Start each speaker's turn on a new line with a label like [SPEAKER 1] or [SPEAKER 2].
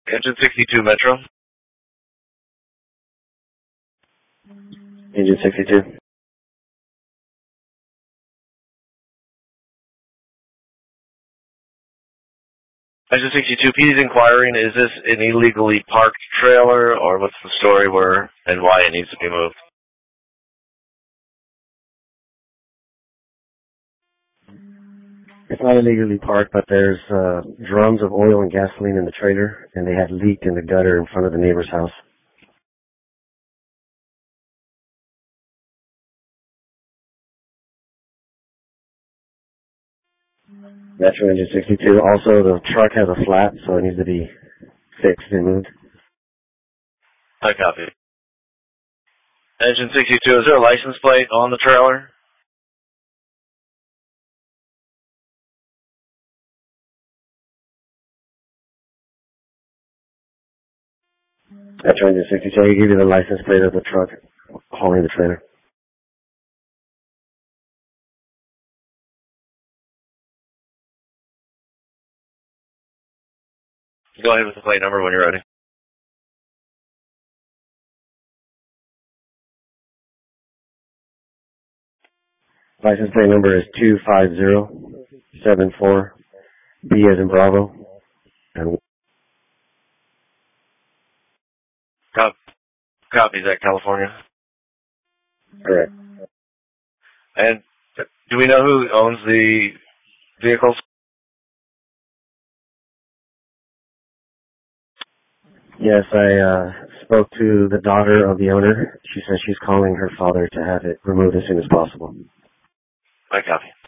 [SPEAKER 1] Engine 62 Metro.
[SPEAKER 2] Engine 62.
[SPEAKER 1] Engine 62, P's inquiring, is this an illegally parked trailer, or what's the story where and why it needs to be moved?
[SPEAKER 2] It's not illegally parked, but there's drums of oil and gasoline in the trailer, and they had leaked in the gutter in front of the neighbor's house. Metro Engine 62. Also, the truck has a flat, so it needs to be fixed and moved.
[SPEAKER 1] I copy. Engine 62, is there a license plate on the trailer?
[SPEAKER 2] Metro Engine 62. I give you the license plate of the truck hauling the trailer.
[SPEAKER 1] Go ahead with the plate number when you're ready.
[SPEAKER 2] License plate number is 25074. B as in Bravo. And
[SPEAKER 1] Copy that, California.
[SPEAKER 2] correct.
[SPEAKER 1] And do we know who owns the vehicles?
[SPEAKER 2] Yes, I spoke to the daughter of the owner. She says she's calling her father to have it removed as soon as possible.
[SPEAKER 1] I copy.